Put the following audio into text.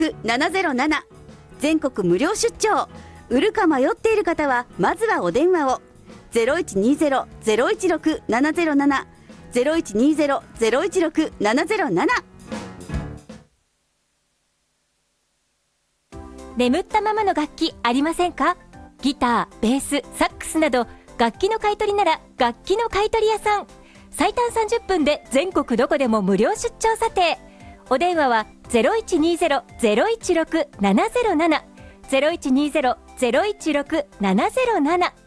0120-016707全国無料出張。売るか迷っている方はまずはお電話を。0120-016-707 0120-016-707。 眠ったままの楽器ありませんか？ギター、ベース、サックスなど楽器の買い取りなら楽器の買い取り屋さん。最短30分で全国どこでも無料出張査定。お電話は 0120-016-707 0120-016-707